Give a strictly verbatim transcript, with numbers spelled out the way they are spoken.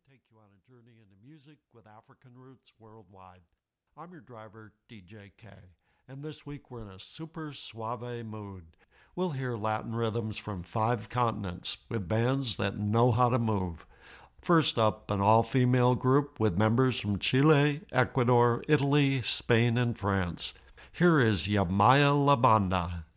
take you on a journey into music with African roots worldwide. I'm your driver, D J K, and this week we're in a super suave mood. We'll hear Latin rhythms from five continents with bands that know how to move. First up, an all-female group with members from Chile, Ecuador, Italy, Spain, and France. Here is Yamaya La Banda.